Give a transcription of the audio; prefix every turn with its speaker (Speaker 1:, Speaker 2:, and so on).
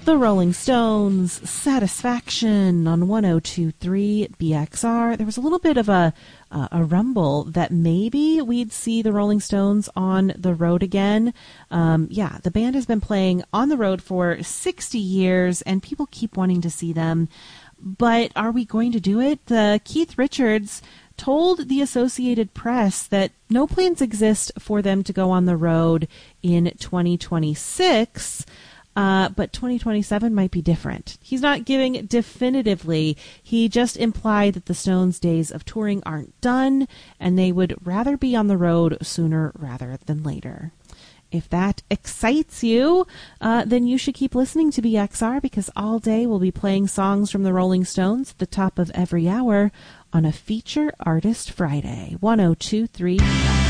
Speaker 1: The Rolling Stones, Satisfaction on 102.3 BXR. There was a little bit of a rumble that maybe we'd see the Rolling Stones on the road again. The band has been playing on the road for 60 years, and people keep wanting to see them. But are we going to do it? Keith Richards told the Associated Press that no plans exist for them to go on the road in 2026. But 2027 might be different. He's not giving definitively. He just implied that the Stones' days of touring aren't done, and they would rather be on the road sooner rather than later. If that excites you, then you should keep listening to BXR, because all day we'll be playing songs from the Rolling Stones at the top of every hour on a Feature Artist Friday. 102.3